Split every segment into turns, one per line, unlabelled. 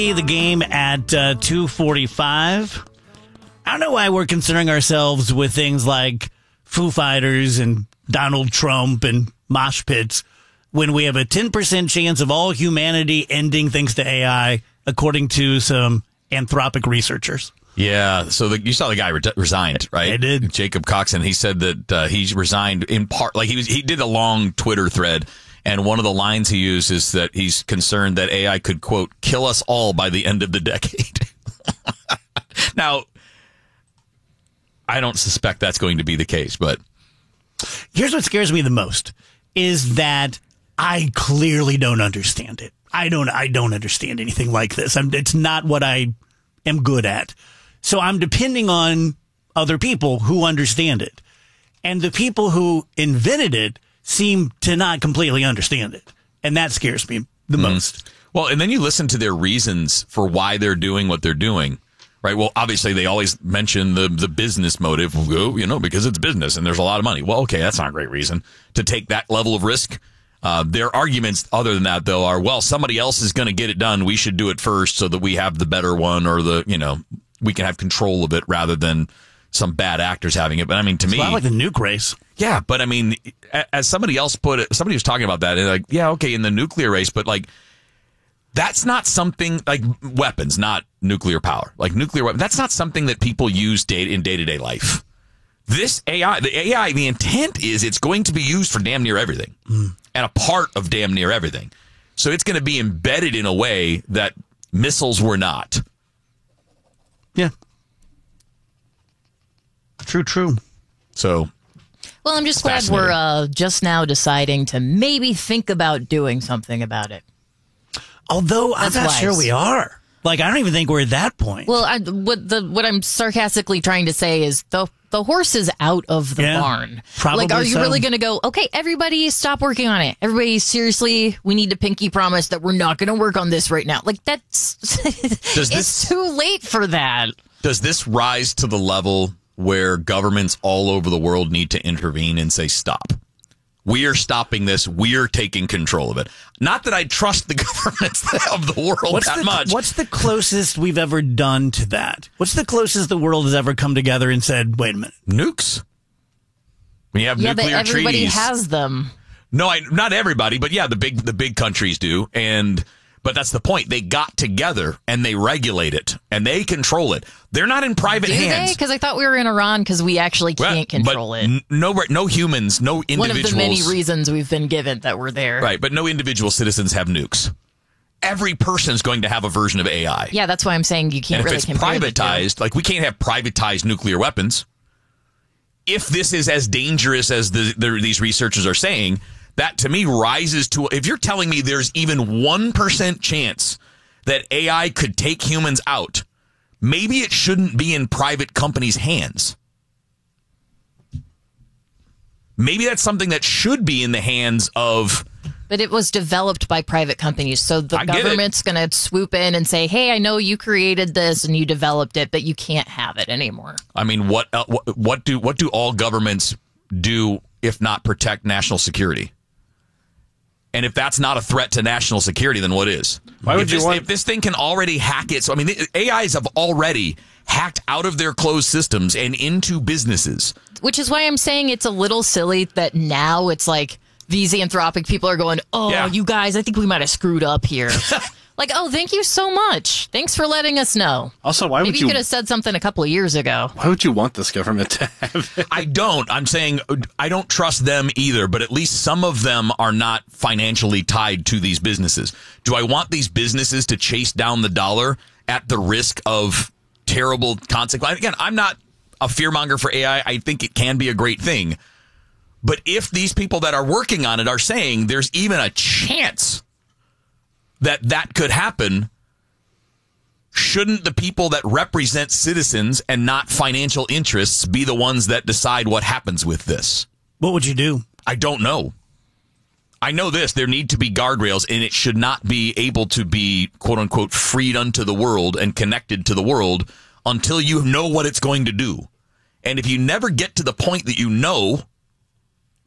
The game at 2:45. I don't know why we're concerning ourselves with things like Foo Fighters and Donald Trump and mosh pits when we have a 10% chance of all humanity ending thanks to AI, according to some Anthropic researchers.
Yeah, so you saw the guy resigned, right?
I did.
Jacob Coxon. He said that he resigned in part, like he did a long Twitter thread, and one of the lines he used is that he's concerned that AI could, quote, kill us all by the end of the decade. Now, I don't suspect that's going to be the case, but
here's what scares me the most is that I clearly don't understand it. I don't understand anything like this. It's not what I am good at. So I'm depending on other people who understand it. And the people who invented it seem to not completely understand it. And that scares me the most.
Well, and then you listen to their reasons for why they're doing what they're doing, right? Well, obviously they always mention the business motive, because it's business and there's a lot of money. Well, okay, that's not a great reason to take that level of risk. Their arguments other than that, though, are, well, somebody else is going to get it done. We should do it first so that we have the better one, or we can have control of it rather than some bad actors having it. But I mean, to me,
it's a lot like the nuke race.
Yeah, but I mean, as somebody else put it, somebody was talking about that, and like, yeah, okay, in the nuclear race, but like, that's not something like weapons, not nuclear power, like nuclear weapons. That's not something that people use in day-to-day life. This the intent is it's going to be used for damn near everything and a part of damn near everything. So it's going to be embedded in a way that missiles were not.
Yeah. True.
So.
Well, I'm just glad we're just now deciding to maybe think about doing something about it.
Although I'm not sure we are. Like, I don't even think we're at that point.
Well, what I'm sarcastically trying to say is the horse is out of the barn.
Probably
like, are you really going to go, okay, everybody stop working on it. Everybody, seriously, we need to pinky promise that we're not going to work on this right now. Like, it's too late for that.
Does this rise to the level where governments all over the world need to intervene and say, stop? We are stopping this. We are taking control of it. Not that I trust the governments of the world that much.
What's the closest we've ever done to that? What's the closest the world has ever come together and said, wait a minute?
Nukes. We have nuclear
but everybody
treaties.
has them.
No, not everybody, but yeah, the big countries do. But that's the point. They got together and they regulate it and they control it. They're not in private hands.
Do they? Because I thought we were in Iran because we actually can't control it.
No humans, no individuals.
One of the many reasons we've been given that we're there.
Right, but no individual citizens have nukes. Every person's going to have a version of AI.
Yeah, that's why I'm saying you can't
and
really
if it's privatized, like we can't have privatized nuclear weapons. If this is as dangerous as these researchers are saying, that to me rises to, if you're telling me there's even 1% chance that AI could take humans out, maybe it shouldn't be in private companies' hands. Maybe that's something that should be in the hands of...
But it was developed by private companies, so the government's going to swoop in and say, hey, I know you created this and you developed it, but you can't have it anymore.
I mean, what do all governments do if not protect national security? And if that's not a threat to national security, then what is? If this thing can already hack it, so I mean, AIs have already hacked out of their closed systems and into businesses.
Which is why I'm saying it's a little silly that now it's like these Anthropic people are going, you guys, I think we might have screwed up here. Like, thank you so much. Thanks for letting us know.
Also,
Maybe you could have said something a couple of years ago.
Why would you want this government to have it?
I don't. I'm saying I don't trust them either, but at least some of them are not financially tied to these businesses. Do I want these businesses to chase down the dollar at the risk of terrible consequences? Again, I'm not a fearmonger for AI. I think it can be a great thing. But if these people that are working on it are saying there's even a chance that could happen, shouldn't the people that represent citizens and not financial interests be the ones that decide what happens with this?
What would you do?
I don't know. I know this. There need to be guardrails, and it should not be able to be, quote unquote, freed unto the world and connected to the world until you know what it's going to do. And if you never get to the point that you know,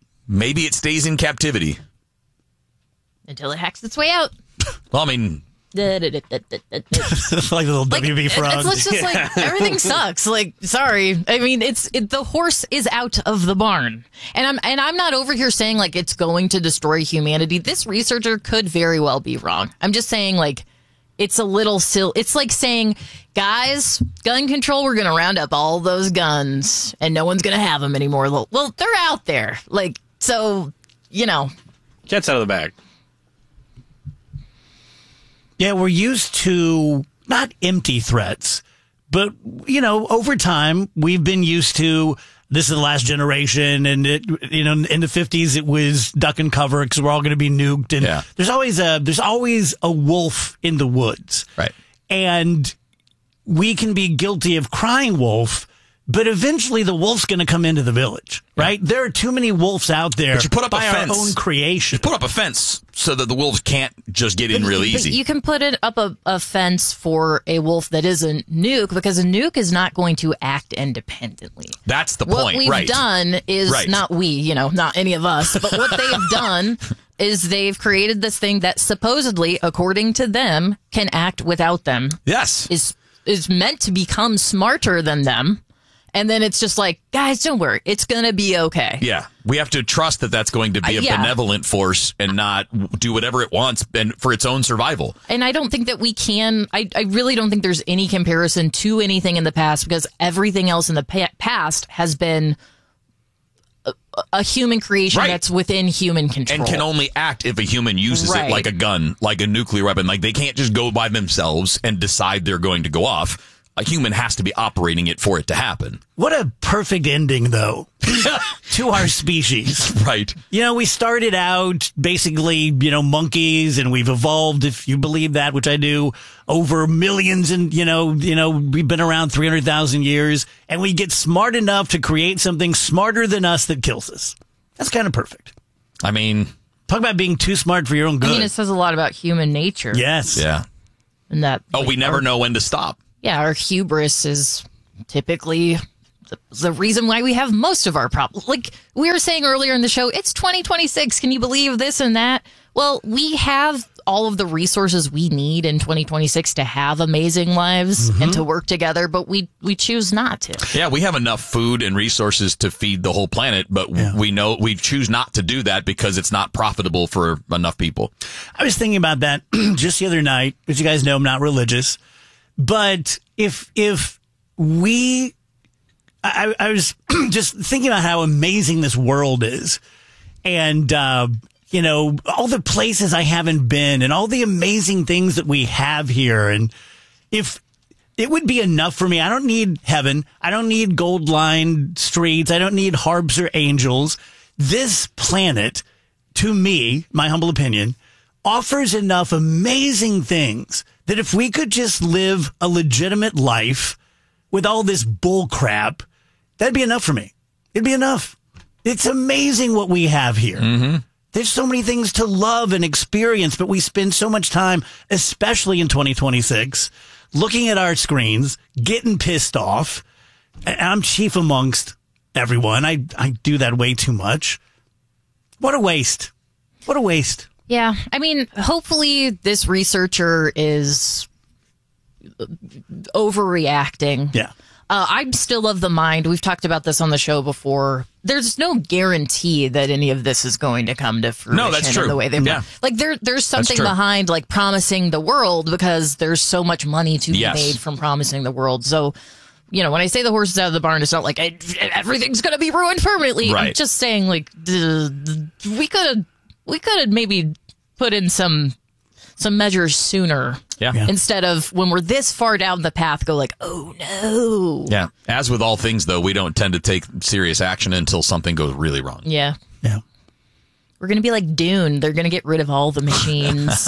maybe it stays in captivity.
Until it hacks its way out.
Well, I mean,
like the little WB frog.
It's just like everything sucks. Like, sorry. I mean, the horse is out of the barn, and I'm not over here saying like it's going to destroy humanity. This researcher could very well be wrong. I'm just saying like it's a little silly. It's like saying, guys, gun control. We're going to round up all those guns, and no one's going to have them anymore. Well, they're out there. Like, so
Cat's out of the bag.
Yeah, we're used to not empty threats, but, over time, we've been used to this is the last generation. And, in the 50s, it was duck and cover because we're all going to be nuked. And there's always a wolf in the woods.
Right.
And we can be guilty of crying wolf, but eventually the wolf's going to come into the village, right? Yeah. There are too many wolves out there
but you put up
by
a fence.
Our own creation.
You put up a fence so that the wolves can't just get in real easy.
But you can put it up a fence for a wolf that isn't nuke because a nuke is not going to act independently.
That's the point,
What we've done is not we, not any of us, but what they've done is they've created this thing that supposedly, according to them, can act without them.
Yes.
Is meant to become smarter than them. And then it's just like, guys, don't worry. It's going to be okay.
Yeah. We have to trust that that's going to be a benevolent force and not do whatever it wants and for its own survival.
And I don't think that we can. I really don't think there's any comparison to anything in the past because everything else in the past has been a human creation that's within human control.
And can only act if a human uses it like a gun, like a nuclear weapon. Like they can't just go by themselves and decide they're going to go off. A human has to be operating it for it to happen.
What a perfect ending, though, to our species.
Right.
We started out basically, monkeys, and we've evolved, if you believe that, which I do, over millions and, we've been around 300,000 years, and we get smart enough to create something smarter than us that kills us. That's kind of perfect.
I mean,
talk about being too smart for your own good.
I mean, it says a lot about human nature.
Yes.
Yeah.
And that.
We never know when to stop.
Yeah, our hubris is typically the reason why we have most of our problems. Like we were saying earlier in the show, it's 2026. Can you believe this and that? Well, we have all of the resources we need in 2026 to have amazing lives and to work together, but we choose not to.
Yeah, we have enough food and resources to feed the whole planet, but we choose not to do that because it's not profitable for enough people.
I was thinking about that just the other night. As you guys know, I'm not religious. But if we, I was just thinking about how amazing this world is and, all the places I haven't been and all the amazing things that we have here. And if it would be enough for me, I don't need heaven. I don't need gold lined streets. I don't need harps or angels. This planet, to me, my humble opinion, offers enough amazing things that if we could just live a legitimate life with all this bull crap, that'd be enough for me. It'd be enough. It's amazing what we have here. Mm-hmm. There's so many things to love and experience, but we spend so much time, especially in 2026, looking at our screens, getting pissed off. And I'm chief amongst everyone. I do that way too much. What a waste. What a waste.
Yeah, I mean, hopefully this researcher is overreacting.
Yeah.
I'm still of the mind, we've talked about this on the show before, there's no guarantee that any of this is going to come to fruition.
No, that's true.
The way they like there's something behind like promising the world because there's so much money to be made from promising the world. So, when I say the horse is out of the barn, it's not like everything's going to be ruined permanently. Right. I'm just saying like we could have maybe put in some measures sooner. Yeah. Instead of when we're this far down the path, go like, oh no.
Yeah. As with all things, though, we don't tend to take serious action until something goes really wrong.
Yeah.
Yeah.
We're going to be like Dune. They're going to get rid of all the machines.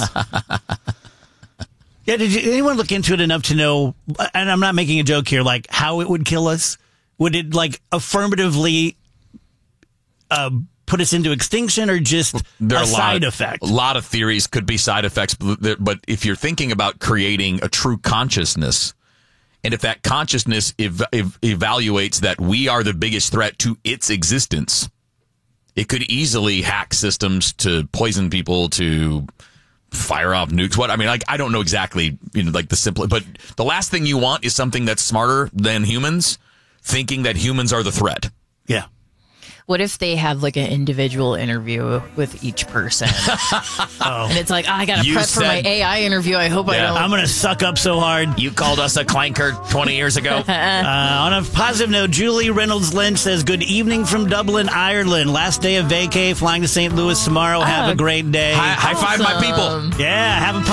Yeah. Did anyone look into it enough to know, and I'm not making a joke here, like how it would kill us? Would it like affirmatively put us into extinction or just a side effect?
A lot of theories could be side effects, but if you're thinking about creating a true consciousness, and if that consciousness evaluates that we are the biggest threat to its existence, it could easily hack systems to poison people, to fire off nukes. What I mean, like, I don't know exactly, like the simple, but the last thing you want is something that's smarter than humans, thinking that humans are the threat.
Yeah.
What if they have like an individual interview with each person? And it's like, I got to prep for my AI interview. I hope I don't.
I'm going to suck up so hard.
You called us a clanker 20 years ago.
On a positive note, Julie Reynolds Lynch says, good evening from Dublin, Ireland. Last day of vacay, flying to St. Louis tomorrow. Have a great day.
High five my people.
Yeah, have a